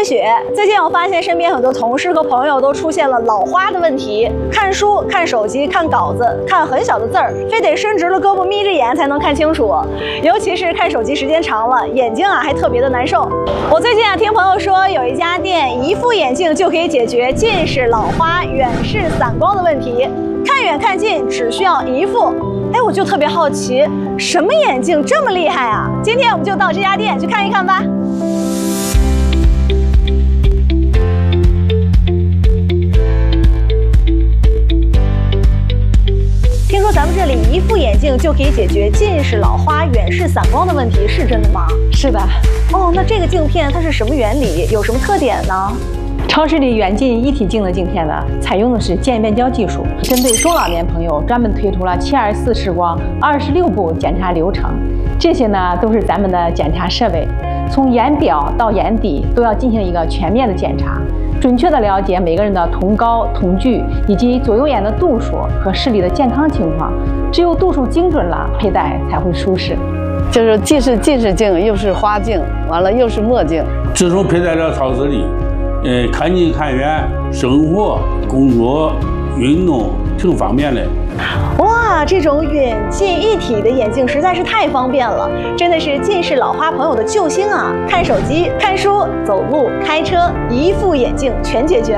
雪。最近我发现身边很多同事和朋友都出现了老花的问题，看书、看手机、看稿子、看很小的字儿，非得伸直了胳膊眯着眼才能看清楚。尤其是看手机时间长了，眼睛还特别的难受。我最近听朋友说，有一家店一副眼镜就可以解决近视、老花、远视、散光的问题，看远看近只需要一副。哎，我就特别好奇，什么眼镜这么厉害啊？今天我们就到这家店去看一看吧。听说咱们这里一副眼镜就可以解决近视、老花、远视、散光的问题，是真的吗？ 是的。 哦，那这个镜片它是什么原理？有什么特点呢？ 超视力远近一体镜的镜片呢，采用的是渐变焦技术，针对中老年朋友专门推出了724视光26步检查流程。这些呢都是咱们的检查设备，从眼表到眼底都要进行一个全面的检查，准确的了解每个人的瞳高、瞳距以及左右眼的度数和视力的健康情况。只有度数精准了，佩戴才会舒适。 就是既是近视镜，又是花镜，完了又是墨镜。 自从佩戴了超视力，看近看远，生活、工作、运动挺方便的。 哇，这种远近一体的眼镜实在是太方便了，真的是近视老花朋友的救星啊！看手机、看书、走路、开车，一副眼镜全解决了。